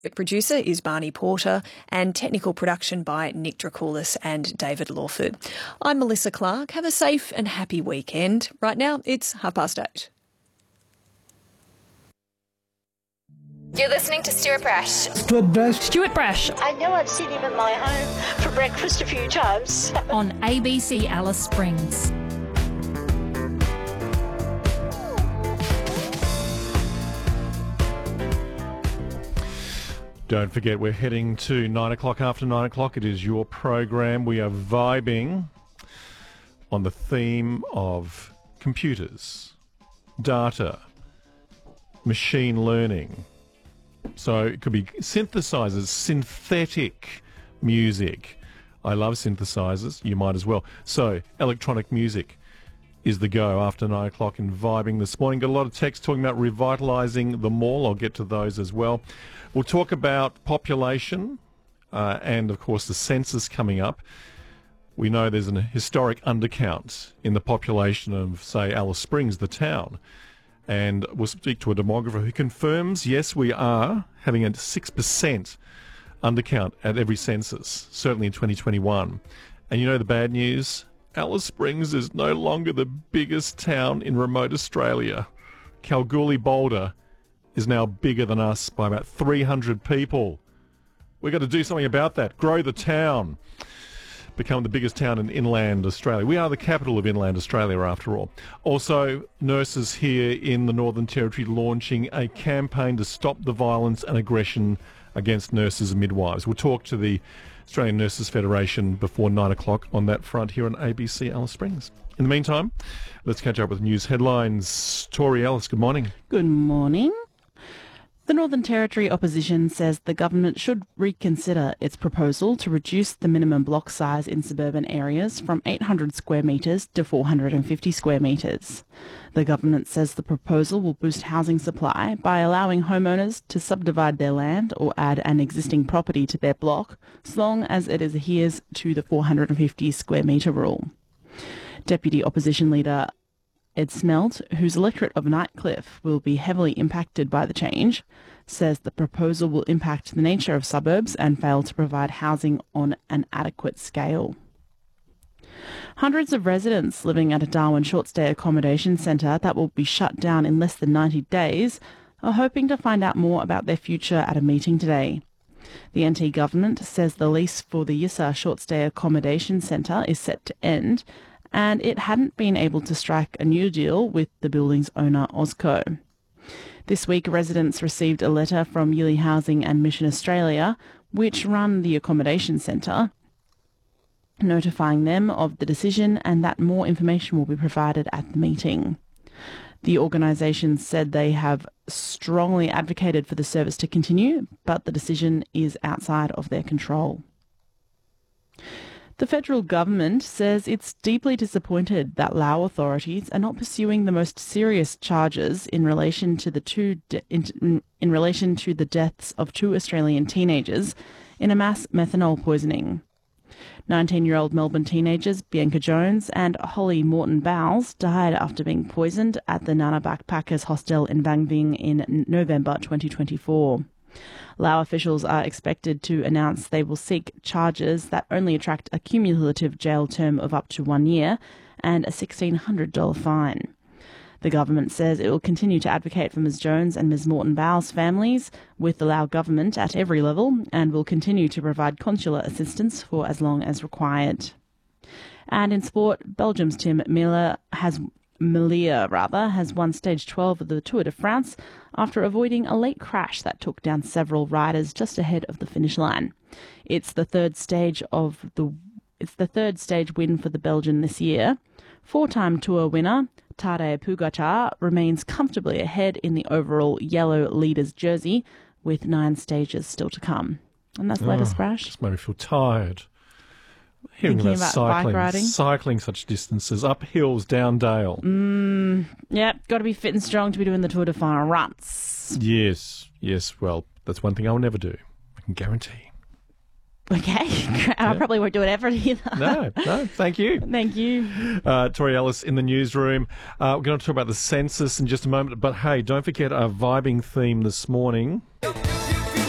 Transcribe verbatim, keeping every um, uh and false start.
Producer is Barney Porter and technical production by Nick Dracoulis and David Lawford. I'm Melissa Clark. Have a safe and happy weekend. Right now, it's half past eight. You're listening to Stuart Brash. Stuart Brash. Stuart Brash. I know I've seen him at my home for breakfast a few times. On A B C Alice Springs. Don't forget, we're heading to nine o'clock after nine o'clock. It is your program. We are vibing on the theme of computers, data, machine learning. So it could be synthesizers, synthetic music. I love synthesizers. You might as well. So electronic music is the go after nine o'clock and vibing this morning. Got a lot of text talking about revitalising the mall. I'll get to those as well. We'll talk about population uh, and, of course, the census coming up. We know there's an historic undercount in the population of, say, Alice Springs, the town. And we'll speak to a demographer who confirms, yes, we are having a six percent undercount at every census, certainly in twenty twenty-one. And you know the bad news? Alice Springs is no longer the biggest town in remote Australia. Kalgoorlie-Boulder is now bigger than us by about three hundred people. We've got to do something about that. Grow the town. Become the biggest town in inland Australia. We are the capital of inland Australia, after all. Also, nurses here in the Northern Territory launching a campaign to stop the violence and aggression against nurses and midwives. We'll talk to the Australian Nurses Federation before nine o'clock on that front here on A B C Alice Springs. In the meantime, let's catch up with news headlines. Tori Ellis, good morning. Good morning. The Northern Territory opposition says the government should reconsider its proposal to reduce the minimum block size in suburban areas from eight hundred square metres to four hundred fifty square metres. The government says the proposal will boost housing supply by allowing homeowners to subdivide their land or add an existing property to their block, as long as it adheres to the four hundred fifty square metre rule. Deputy Opposition Leader Ed Smelt, whose electorate of Nightcliff will be heavily impacted by the change, says the proposal will impact the nature of suburbs and fail to provide housing on an adequate scale. Hundreds of residents living at a Darwin short-stay accommodation centre that will be shut down in less than ninety days are hoping to find out more about their future at a meeting today. The N T government says the lease for the Yissa short-stay accommodation centre is set to end, and it hadn't been able to strike a new deal with the building's owner, Osco. This week, residents received a letter from Yili Housing and Mission Australia, which run the accommodation centre, notifying them of the decision and that more information will be provided at the meeting. The organisation said they have strongly advocated for the service to continue, but the decision is outside of their control. The federal government says it's deeply disappointed that Lao authorities are not pursuing the most serious charges in relation to the two de- in, in relation to the deaths of two Australian teenagers in a mass methanol poisoning. nineteen-year-old Melbourne teenagers Bianca Jones and Holly Morton Bowles died after being poisoned at the Nana Backpackers Hostel in Vang Ving in November twenty twenty-four. Lao officials are expected to announce they will seek charges that only attract a cumulative jail term of up to one year and a one thousand six hundred dollars fine. The government says it will continue to advocate for Miz Jones and Miz Morton Bowles' families with the Lao government at every level and will continue to provide consular assistance for as long as required. And in sport, Belgium's Tim Miller has Melia rather, has won stage twelve of the Tour de France after avoiding a late crash that took down several riders just ahead of the finish line. It's the third stage of the it's the third stage win for the Belgian this year. Four-time Tour winner Tadej Pogacar remains comfortably ahead in the overall yellow leader's jersey, with nine stages still to come. And that's the latest, Brash. Just made me feel tired. Hearing Thinking about, about cycling, bike riding? cycling such distances, up hills, down dale. Mm, yeah, got to be fit and strong to be doing the Tour de France. Yes, yes. Well, that's one thing I'll never do. I can guarantee. Okay, I probably won't do it ever either. No, no, thank you. Thank you. Uh, Tori Ellis in the newsroom. Uh, we're going to talk about the census in just a moment. But hey, don't forget our vibing theme this morning.